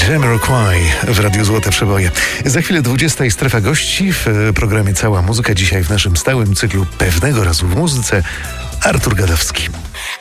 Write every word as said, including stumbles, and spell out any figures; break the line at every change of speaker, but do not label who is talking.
Jamiroquai w Radiu Złote Przeboje. Za chwilę dwudziesta i strefa gości w programie Cała Muzyka. Dzisiaj w naszym stałym cyklu Pewnego Razu w Muzyce Artur Gadowski.